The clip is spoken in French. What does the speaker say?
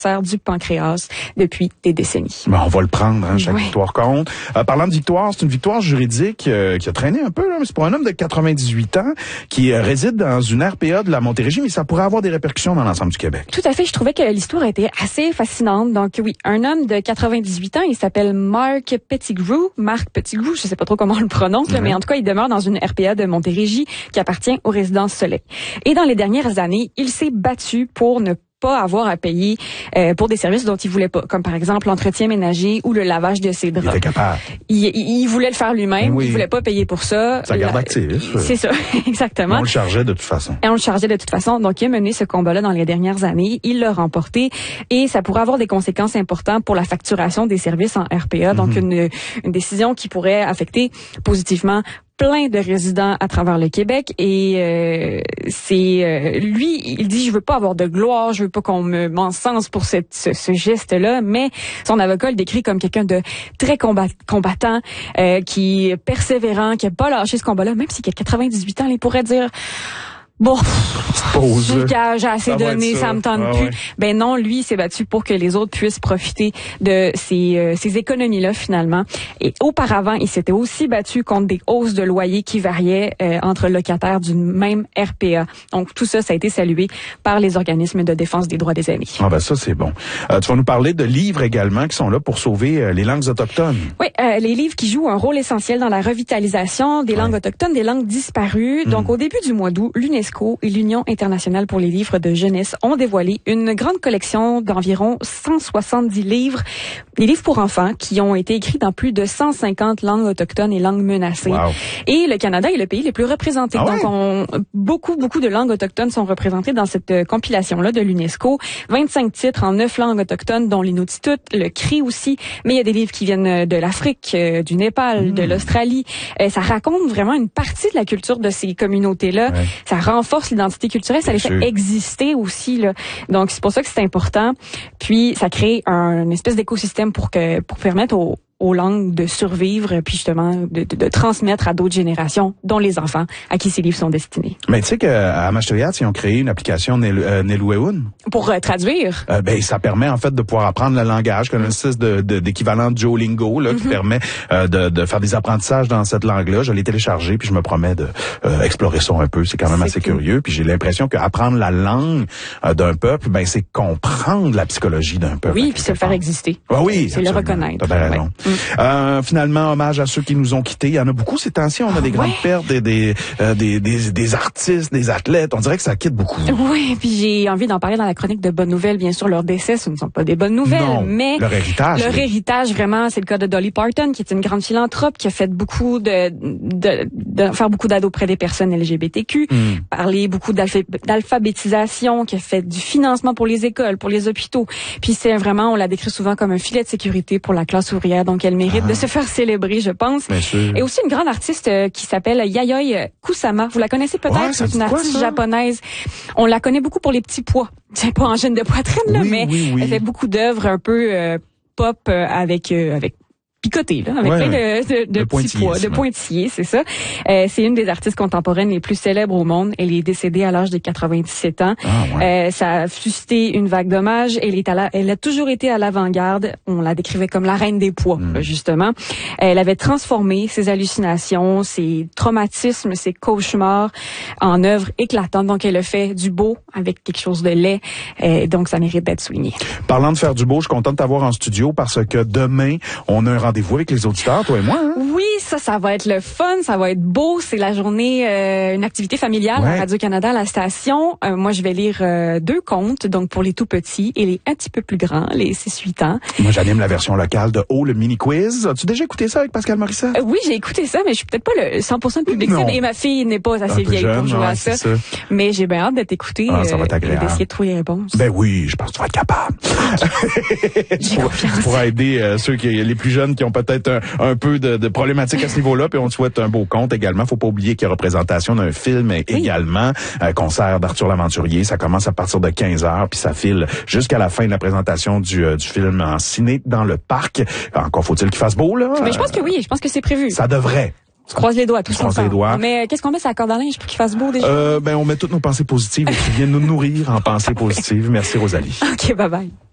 du pancréas depuis des décennies. Ben, on va le prendre, hein, chaque Oui. victoire compte. Parlant de victoire, c'est une victoire juridique qui a traîné un peu, là, mais c'est pour un homme de 98 ans qui réside dans une RPA de la Montérégie, mais ça pourrait avoir des répercussions dans l'ensemble du Québec. Tout à fait, je trouvais que l'histoire était assez fascinante. Donc oui, un homme de 98 ans, il s'appelle Marc Pettigrew, je sais pas trop comment on le prononce, là, mais en tout cas, il demeure dans une RPA de Montérégie qui appartient aux Résidences Soleil. Et dans les dernières années, il s'est battu pour ne pas avoir à payer pour des services dont il voulait pas, comme par exemple l'entretien ménager ou le lavage de ses draps. Il était capable. Il voulait le faire lui-même, Oui. Il voulait pas payer pour ça. Ça garde actif. C'est ça, exactement. On le chargeait de toute façon. Et on le chargeait de toute façon. Donc, il a mené ce combat-là dans les dernières années. Il l'a remporté et ça pourrait avoir des conséquences importantes pour la facturation des services en RPA. Donc, une décision qui pourrait affecter positivement plein de résidents à travers le Québec et lui, il dit je veux pas avoir de gloire, je veux pas qu'on m'encense pour ce geste-là, mais son avocat le décrit comme quelqu'un de très combattant, qui est persévérant, qui a pas lâché ce combat-là, même s'il a 98 ans, il pourrait dire bon, j'ai assez donné, ça me tente plus. Ouais. Ben non, lui, il s'est battu pour que les autres puissent profiter de ces économies-là, finalement. Et auparavant, il s'était aussi battu contre des hausses de loyers qui variaient entre locataires d'une même RPA. Donc, tout ça, ça a été salué par les organismes de défense des droits des aînés. Ah ben ça, c'est bon. Tu vas nous parler de livres également qui sont là pour sauver les langues autochtones. Oui, les livres qui jouent un rôle essentiel dans la revitalisation des langues autochtones, des langues disparues. Donc, au début du mois d'août, l'UNESCO et l'Union internationale pour les livres de jeunesse ont dévoilé une grande collection d'environ 170 livres, des livres pour enfants qui ont été écrits dans plus de 150 langues autochtones et langues menacées. Wow. Et le Canada est le pays le plus représenté. Ah ouais? Donc, beaucoup de langues autochtones sont représentées dans cette compilation-là de l'UNESCO. 25 titres en 9 langues autochtones, dont l'Inuktitut, le Cri aussi. Mais il y a des livres qui viennent de l'Afrique, du Népal, de l'Australie. Ça raconte vraiment une partie de la culture de ces communautés-là. Ouais. Ça renforce l'identité culturelle, ça les fait exister aussi, là. Donc, c'est pour ça que c'est important. Puis, ça crée une espèce d'écosystème pour permettre aux langues de survivre, puis justement de transmettre à d'autres générations, dont les enfants à qui ces livres sont destinés. Mais tu sais qu'à Maastricht, ils ont créé une application Nelueun. Pour traduire? Ça permet en fait de pouvoir apprendre le langage, comme une espèce d'équivalent de Duolingo, là, qui permet de faire des apprentissages dans cette langue-là. Je l'ai téléchargé, puis je me promets de explorer ça un peu. C'est quand même assez curieux. Puis j'ai l'impression qu'apprendre la langue d'un peuple, c'est comprendre la psychologie d'un peuple. Oui, puis se le faire exister. Ah oui, c'est le reconnaître. T'as bien raison. Finalement, hommage à ceux qui nous ont quittés. Il y en a beaucoup ces temps-ci. On a des grandes pertes, des artistes, des athlètes. On dirait que ça quitte beaucoup. Oui, puis j'ai envie d'en parler dans la chronique de bonnes nouvelles. Bien sûr, leurs décès, ce ne sont pas des bonnes nouvelles, mais leur héritage, vraiment, c'est le cas de Dolly Parton, qui est une grande philanthrope, qui a fait beaucoup faire beaucoup d'aide auprès des personnes LGBTQ, parler beaucoup d'alphabétisation, qui a fait du financement pour les écoles, pour les hôpitaux. Puis c'est vraiment, on la décrit souvent comme un filet de sécurité pour la classe ouvrière. Donc elle mérite de se faire célébrer, je pense. Et aussi une grande artiste qui s'appelle Yayoi Kusama. Vous la connaissez peut-être? Ouais, c'est une artiste japonaise. On la connaît beaucoup pour les petits pois. C'est pas en gêne de poitrine, là, mais elle fait beaucoup d'œuvres un peu pop avec picoté, là, avec plein de petits pois, de pointillés, c'est ça. C'est une des artistes contemporaines les plus célèbres au monde. Elle est décédée à l'âge de 97 ans. Ça a suscité une vague d'hommages. Elle a toujours été à l'avant-garde. On la décrivait comme la reine des pois, justement. Elle avait transformé ses hallucinations, ses traumatismes, ses cauchemars en œuvres éclatantes. Donc, elle a fait du beau avec quelque chose de laid. Donc, ça mérite d'être souligné. Parlant de faire du beau, je suis content de t'avoir en studio parce que demain, on a un rendez-vous avec les auditeurs, toi et moi. Hein? Oui, ça va être le fun, ça va être beau. C'est la journée, une activité familiale à Radio-Canada, à la station. Moi, je vais lire 2 contes, donc pour les tout petits et les un petit peu plus grands, les 6-8 ans. Moi, j'anime la version locale de le mini-quiz. As-tu déjà écouté ça avec Pascal Morissette? Oui, j'ai écouté ça, mais je suis peut-être pas le 100% public cible et ma fille n'est pas assez vieille pour jouer à ça. Mais j'ai bien hâte de t'écouter ça va et d'essayer de trouver les réponses. Ben oui, je pense que tu vas être capable. Pour aider ceux les plus jeunes qui ont peut-être un peu de problématiques à ce niveau-là, puis on te souhaite un beau conte également. Faut pas oublier qu'il y a représentation d'un film également, concert d'Arthur L'Aventurier. Ça commence à partir de 15h, puis ça file jusqu'à la fin de la présentation du film en ciné dans le parc. Encore faut-il qu'il fasse beau, là? Mais je pense que oui, je pense que c'est prévu. Ça devrait. Je croise les doigts, tout ça. Mais qu'est-ce qu'on met sur la corde à linge pour qu'il fasse beau déjà? On met toutes nos pensées positives et qui viennent nous nourrir en pensées positives. Merci Rosalie. OK, bye bye.